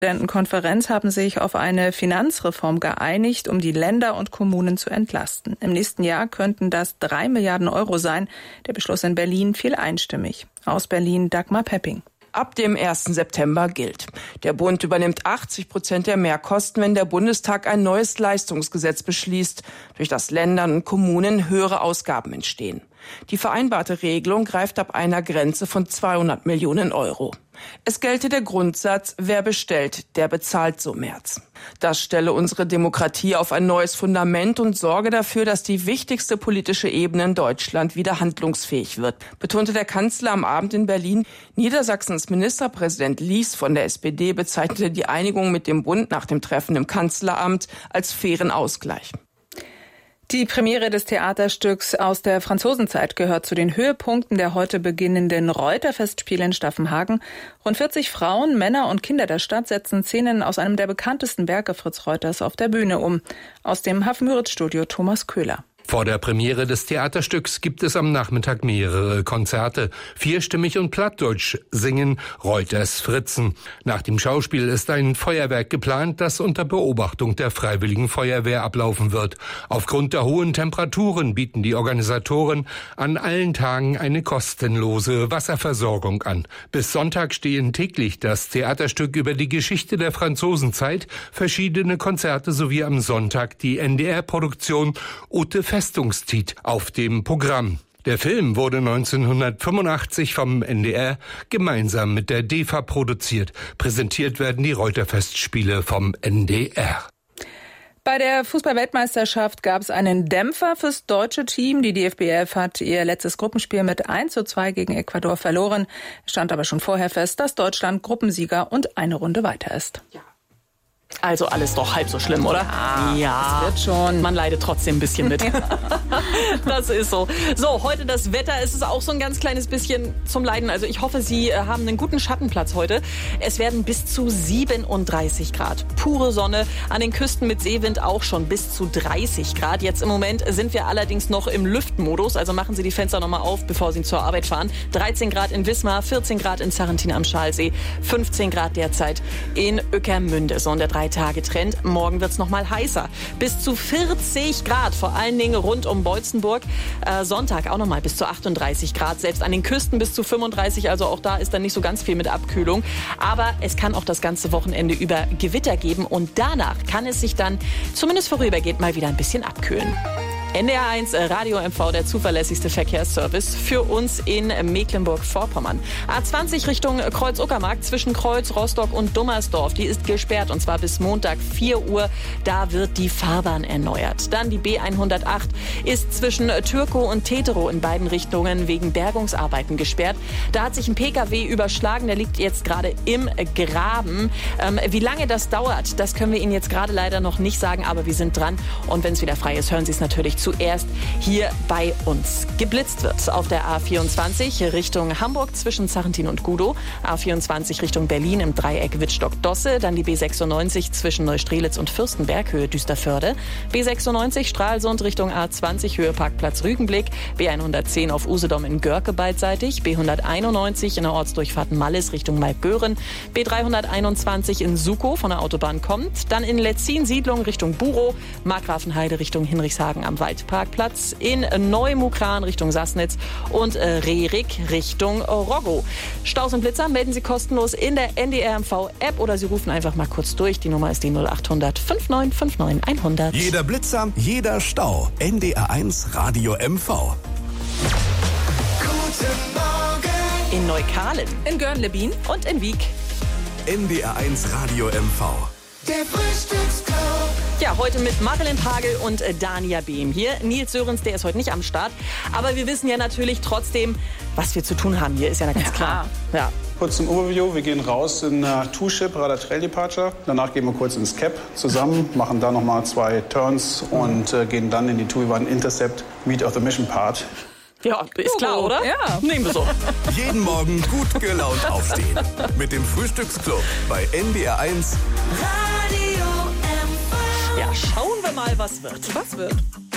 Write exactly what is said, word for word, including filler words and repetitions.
Konferenz haben sich auf eine Finanzreform geeinigt, um die Länder und Kommunen zu entlasten. Im nächsten Jahr könnten das drei Milliarden Euro sein. Der Beschluss in Berlin fiel einstimmig. Aus Berlin Dagmar Pepping. Ab dem ersten September gilt. Der Bund übernimmt achtzig Prozent der Mehrkosten, wenn der Bundestag ein neues Leistungsgesetz beschließt, durch das Ländern und Kommunen höhere Ausgaben entstehen. Die vereinbarte Regelung greift ab einer Grenze von zweihundert Millionen Euro. Es gelte der Grundsatz, wer bestellt, der bezahlt, so Merz. Das stelle unsere Demokratie auf ein neues Fundament und sorge dafür, dass die wichtigste politische Ebene in Deutschland wieder handlungsfähig wird, betonte der Kanzler am Abend in Berlin. Niedersachsens Ministerpräsident Lies von der S P D bezeichnete die Einigung mit dem Bund nach dem Treffen im Kanzleramt als fairen Ausgleich. Die Premiere des Theaterstücks aus der Franzosenzeit gehört zu den Höhepunkten der heute beginnenden Reuterfestspiele in Staffenhagen. Rund vierzig Frauen, Männer und Kinder der Stadt setzen Szenen aus einem der bekanntesten Werke Fritz Reuters auf der Bühne um. Aus dem Hafenmüritz-Studio Thomas Köhler. Vor der Premiere des Theaterstücks gibt es am Nachmittag mehrere Konzerte. Vierstimmig und plattdeutsch singen Reuters Fritzen. Nach dem Schauspiel ist ein Feuerwerk geplant, das unter Beobachtung der Freiwilligen Feuerwehr ablaufen wird. Aufgrund der hohen Temperaturen bieten die Organisatoren an allen Tagen eine kostenlose Wasserversorgung an. Bis Sonntag stehen täglich das Theaterstück über die Geschichte der Franzosenzeit, verschiedene Konzerte sowie am Sonntag die N D R-Produktion Ute Festungstiet auf dem Programm. Der Film wurde neunzehnhundertfünfundachtzig vom N D R gemeinsam mit der D E F A produziert. Präsentiert werden die Reuterfestspiele vom N D R. Bei der Fußball-Weltmeisterschaft gab es einen Dämpfer fürs deutsche Team. Die D F B elf hat ihr letztes Gruppenspiel mit eins zu zwei gegen Ecuador verloren. Es stand aber schon vorher fest, dass Deutschland Gruppensieger und eine Runde weiter ist. Ja. Also alles doch halb so schlimm, oder? Ja, ja. Das wird schon. Man leidet trotzdem ein bisschen mit. Das ist so. So, heute das Wetter. Es ist auch so ein ganz kleines bisschen zum Leiden. Also ich hoffe, Sie haben einen guten Schattenplatz heute. Es werden bis zu siebenunddreißig Grad. Pure Sonne. An den Küsten mit Seewind auch schon bis zu dreißig Grad. Jetzt im Moment sind wir allerdings noch im Lüftmodus. Also machen Sie die Fenster nochmal auf, bevor Sie zur Arbeit fahren. dreizehn Grad in Wismar, vierzehn Grad in Sarrentin am Schalsee, fünfzehn Grad derzeit in Ueckermünde. So, und der drei Tage Trend. Morgen wird's noch mal heißer. Bis zu vierzig Grad, vor allen Dingen rund um Beutzenburg. Äh, Sonntag auch noch mal bis zu achtunddreißig Grad. Selbst an den Küsten bis zu fünfunddreißig. Also auch da ist dann nicht so ganz viel mit Abkühlung. Aber es kann auch das ganze Wochenende über Gewitter geben. Und danach kann es sich dann zumindest vorübergehend mal wieder ein bisschen abkühlen. N D R eins Radio M V, der zuverlässigste Verkehrsservice für uns in Mecklenburg-Vorpommern. A zwanzig Richtung Kreuz-Uckermark zwischen Kreuz, Rostock und Dummersdorf. Die ist gesperrt und zwar bis Montag vier Uhr. Da wird die Fahrbahn erneuert. Dann die B hundertacht ist zwischen Türkow und Teterow in beiden Richtungen wegen Bergungsarbeiten gesperrt. Da hat sich ein P K W überschlagen. Der liegt jetzt gerade im Graben. Ähm, wie lange das dauert, das können wir Ihnen jetzt gerade leider noch nicht sagen. Aber wir sind dran. Und wenn es wieder frei ist, hören Sie es natürlich zuerst hier bei uns. Geblitzt wird auf der A vierundzwanzig Richtung Hamburg zwischen Sarrentin und Gudow, A vierundzwanzig Richtung Berlin im Dreieck Wittstock-Dosse, dann die B sechsundneunzig zwischen Neustrelitz und Fürstenberg, Höhe Düsterförde, B sechsundneunzig Stralsund Richtung A zwanzig, Höhe Parkplatz Rügenblick, B hundertzehn auf Usedom in Görke beidseitig, B hunderteinundneunzig in der Ortsdurchfahrt Mallis Richtung Malböhren, B dreihunderteinundzwanzig in Sukow von der Autobahn kommt, dann in Letzin Siedlung Richtung Burow, Markgrafenheide Richtung Hinrichshagen am Waldparkplatz, in Neumukran Richtung Sassnitz und äh, Rerik Richtung Roggo. Staus und Blitzer melden Sie kostenlos in der N D R M V-App oder Sie rufen einfach mal kurz durch. Die Nummer ist die null achthundert neunundfünfzig neunundfünfzig hundert. Jeder Blitzer, jeder Stau. N D R eins Radio M V. Guten Morgen. In Neukalen, in Görnlebin und in Wiek. N D R eins Radio M V. Der Frühstücksclub. Ja, heute mit Marilyn Pagel und Dania Behm hier. Nils Sörens, der ist heute nicht am Start. Aber wir wissen ja natürlich trotzdem, was wir zu tun haben hier, ist ja ganz ja, klar. Ja. Kurz zum Overview. Wir gehen raus in uh, Two-Ship, Radar Trail Departure. Danach gehen wir kurz ins Cap zusammen, machen da nochmal zwei Turns und uh, gehen dann in die Two one Intercept Meet of the Mission Part. Ja, ist klar, oh, oder? Ja. Nehmen wir so. Jeden Morgen gut gelaunt aufstehen. Mit dem Frühstücksclub bei N D R eins. Radio M V. Ja, schauen wir mal, was wird. Was wird?